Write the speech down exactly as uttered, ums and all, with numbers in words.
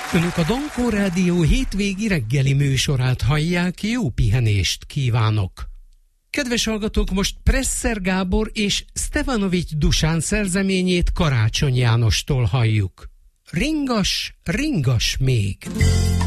Önök a Dankó Rádió hétvégi reggeli műsorát hallják, jó pihenést kívánok! Kedves hallgatók, most Presser Gábor és Stevanovics Dusán szerzeményét Karácsony Jánostól halljuk. Ringas, ringas még!